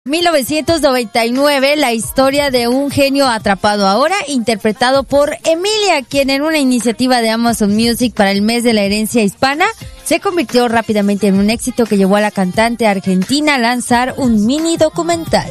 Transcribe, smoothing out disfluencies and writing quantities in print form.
1999, la historia de un genio atrapado ahora, interpretado por Emilia, quien en una iniciativa de Amazon Music para el mes de la herencia hispana, se convirtió rápidamente en un éxito que llevó a la cantante argentina a lanzar un mini documental.